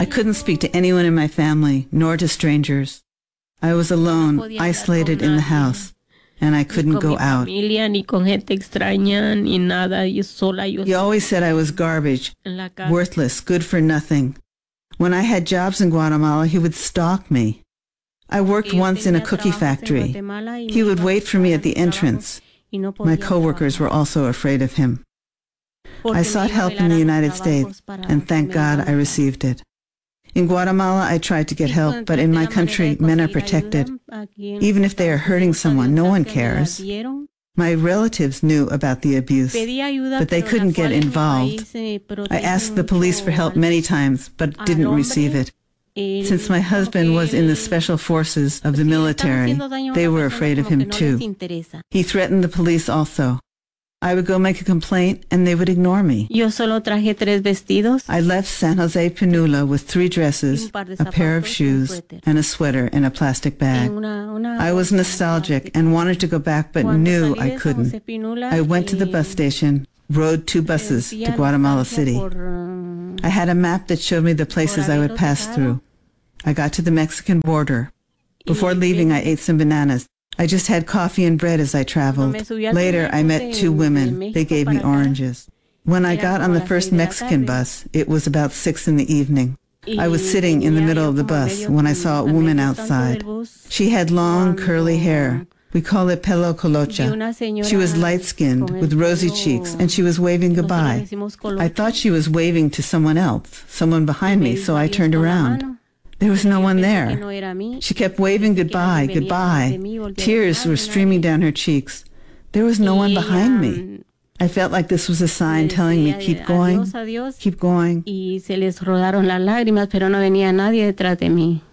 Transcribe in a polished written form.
I couldn't speak to anyone in my family, nor to strangers. I was alone, isolated in the house, and I couldn't go out. He always said I was garbage, worthless, good for nothing. When I had jobs in Guatemala, he would stalk me. I worked once in a cookie factory. He would wait for me at the entrance. My coworkers were also afraid of him. I sought help in the United States, and thank God I received it. In Guatemala, I tried to get help, but in my country, men are protected. Even if they are hurting someone, no one cares. My relatives knew about the abuse, but they couldn't get involved. I asked the police for help many times, but didn't receive it. Since my husband was in the special forces of the military, they were afraid of him too. He threatened the police also. I would go make a complaint and they would ignore me. I left San Jose Pinula with 3 dresses, a pair of shoes, and a sweater in a plastic bag. I was nostalgic and wanted to go back but knew I couldn't. I went to the bus station, rode 2 buses to Guatemala City. I had a map that showed me the places I would pass through. I got to the Mexican border. Before leaving, I ate some bananas. I just had coffee and bread as I traveled. Later, I met 2 women. They gave me oranges. When I got on the first Mexican bus, it was about 6 in the evening. I was sitting in the middle of the bus when I saw a woman outside. She had long, curly hair. We call it pelo colocha. She was light-skinned, with rosy cheeks, and she was waving goodbye. I thought she was waving to someone else, someone behind me, so I turned around. There was no one there. She kept waving goodbye, goodbye. Tears were streaming down her cheeks. There was no one behind me. I felt like this was a sign telling me, keep going, keep going. Y se les rodaron las lágrimas, pero no venía nadie detrás de mí.